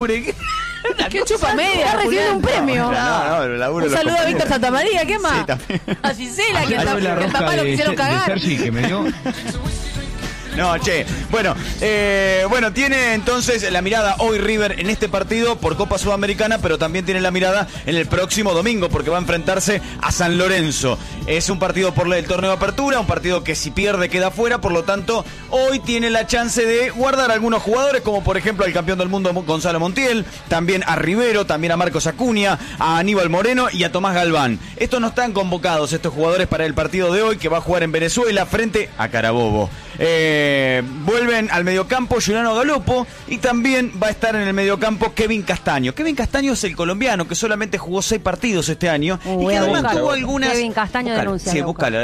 labure. ¿Qué chupa media? Está recibiendo un premio. Un saludo a Víctor Santamaría, ¿qué más? Sí, también. A Gisela, que La el rosca papá lo quisieron de cagar. Sergi que me dio. No, che. Bueno, tiene entonces la mirada hoy River en este partido por Copa Sudamericana, pero también tiene la mirada en el próximo domingo porque va a enfrentarse a San Lorenzo. Es un partido por el torneo de apertura, un partido que si pierde queda fuera, por lo tanto hoy tiene la chance de guardar a algunos jugadores, como por ejemplo al campeón del mundo Gonzalo Montiel, también a Rivero, también a Marcos Acuña, a Aníbal Moreno y a Tomás Galván. Estos no están convocados, estos jugadores, para el partido de hoy que va a jugar en Venezuela frente a Carabobo. Vuelven al mediocampo Giuliano Galopo y también va a estar en el mediocampo Kevin Castaño. Kevin Castaño es el colombiano que solamente jugó 6 partidos este año y que además tuvo algunas... Kevin Castaño denuncia. Sí, búscalo.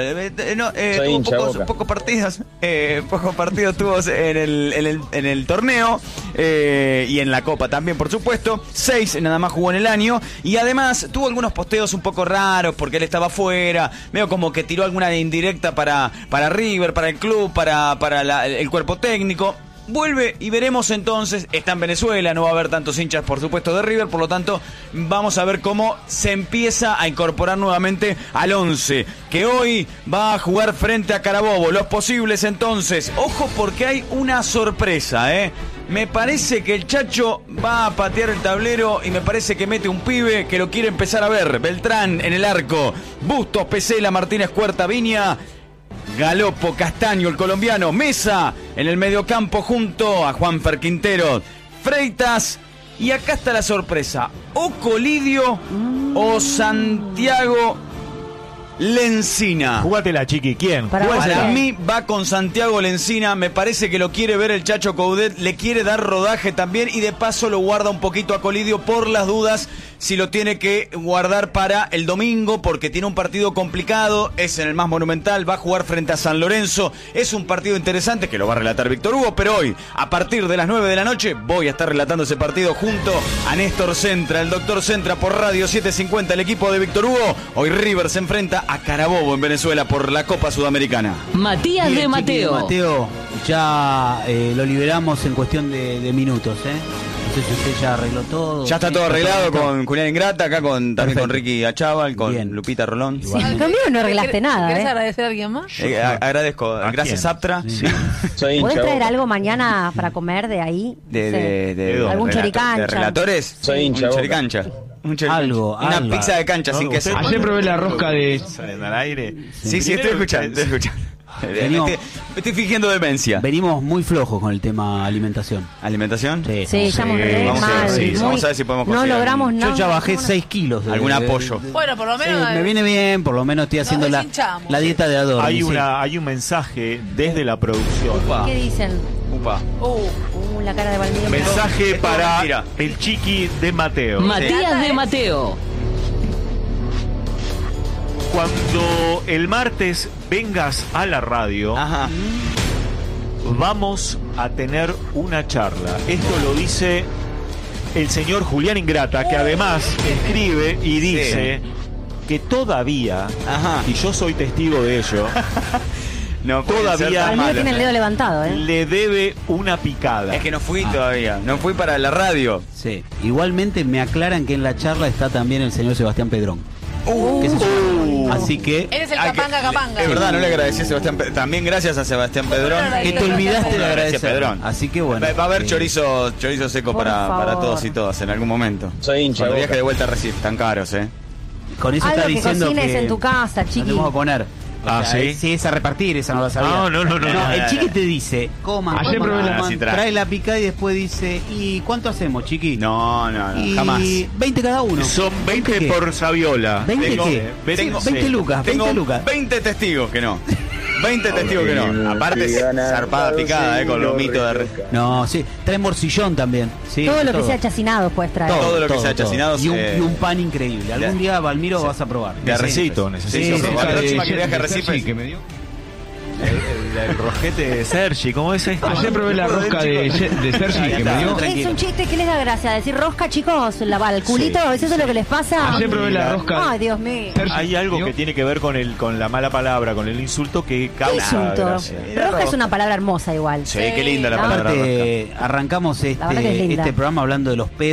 Tuvo pocos partidos tuvo en el torneo y en la Copa también, por supuesto. 6 nada más jugó en el año y además tuvo algunos posteos un poco raros porque él estaba afuera, medio como que tiró alguna indirecta para River, para el club, para el cuerpo técnico. Vuelve y veremos entonces. Está en Venezuela, no va a haber tantos hinchas por supuesto de River, por lo tanto vamos a ver cómo se empieza a incorporar nuevamente al 11 que hoy va a jugar frente a Carabobo. Los posibles entonces, ojo porque hay una sorpresa, me parece que el Chacho va a patear el tablero y me parece que mete un pibe que lo quiere empezar a ver. Beltrán en el arco, Bustos, Pesela, Martínez, Cuerta, Viña, Galopo, Castaño, el colombiano, Mesa en el mediocampo junto a Juanfer Quintero, Freitas, y acá está la sorpresa, o Colidio o Santiago Lencina. Jugátela, chiqui, ¿quién? Para mí va con Santiago Lencina, me parece que lo quiere ver el Chacho Coudet, le quiere dar rodaje también y de paso lo guarda un poquito a Colidio por las dudas si lo tiene que guardar para el domingo porque tiene un partido complicado, es en el más monumental, va a jugar frente a San Lorenzo, es un partido interesante que lo va a relatar Víctor Hugo, pero hoy a partir de las 9 de la noche voy a estar relatando ese partido junto a Néstor Centra, el doctor Centra por Radio 750, el equipo de Víctor Hugo. Hoy River se enfrenta a Carabobo en Venezuela por la Copa Sudamericana. Matías Bien, de Mateo. Mateo, ya lo liberamos en cuestión de minutos, No sé si usted ya arregló todo. Ya está todo arreglado con Julián Ingrata, acá también con Ricky Achával, con Bien. Lupita Rolón. Sí, conmigo no arreglaste nada, ¿Querés agradecer a alguien más? Agradezco, gracias Aptra. Sí. ¿Podés traer algo mañana para comer de ahí? De algún choricancha. ¿De relatores? Soy hincha, un choricancha. Algo. Una pizza de cancha sin queso. Ayer probé la rosca de... ¿Salen al aire? Sí, estoy escuchando. Estoy fingiendo demencia. Venimos muy flojos con el tema alimentación. ¿Alimentación? Sí, Sí, estamos re vamos a ver, mal. sí, vamos a ver si podemos No conseguir logramos nada. Yo ya bajé 6 kilos. algún apoyo. Bueno, por lo menos... Me viene bien, por lo menos estoy haciendo la deshinchamos. dieta de Adorno. Hay un mensaje desde la producción. ¿Qué dicen? Upa. La cara de Valdivia. Mensaje Esto es para mentira. el chiqui de Mateo. Matías de Mateo. Cuando el martes vengas a la radio, Ajá. vamos a tener una charla. Esto lo dice el señor Julián Ingrata, que además escribe y dice que todavía, Ajá. y yo soy testigo de ello, No puede Todavía- ser tan Valdivia malo. tiene el dedo levantado, le debe una picada. Es que no fui todavía. No fui para la radio. Sí. Igualmente me aclaran que en la charla está también el señor Sebastián Pedrón. Que se suma. Así que Eres el Hay que- capanga. Es verdad, no le agradecí a Sebastián Pedrón. También gracias a Sebastián Pedrón. que te olvidaste de Gracias, agradecer. Pedrón. Así que bueno. Va a haber chorizo seco Por para favor. todos y todas en algún momento. Soy hincha, Cuando Boca. viaje de vuelta a Recife, tan caros, Con eso Algo está que diciendo cocines que en tu casa, chiqui. nos tenemos que poner. Ah, ¿sí? Sí, es a repartir, esa no la sabía. No. El chiqui te dice, coman, Ayer coman, probé la- coman, sí, trae. trae la picada y después dice, ¿y cuánto hacemos, chiqui? No, Y jamás. 20 cada uno. Son 20 qué? por Saviola. ¿20 Tengo- qué? tengo- 20 lucas, 20 Tengo lucas. 20 testigos que no. 20 testigos que no. Aparte, zarpada picada, con lomito de No, sí, trae morcillón también. Sí, Todo lo que sea chacinado puedes traer. Todo lo que sea chacinado, Y un pan increíble. Algún día, Valmiro, vas a probar. De Arrecito, Sí, necesito sí, probar. la próxima que de viaje a Sergi Recife. que me dio. El rojete de Sergi, ¿cómo es esto? Ayer probé la rosca de Sergi que me dio. Es un chiste que les da gracia decir rosca, chicos, el culito, ¿es eso lo que les pasa? Ayer probé la rosca Ay, Dios mío. Sergi Hay algo me que dio. tiene que ver con la mala palabra, con el insulto que ¿Qué causa insulto? gracia. Rosca es una palabra hermosa igual. Sí, qué linda la Sí, palabra rosca. Aparte, arrancamos La verdad que es linda. este programa hablando de los pedos.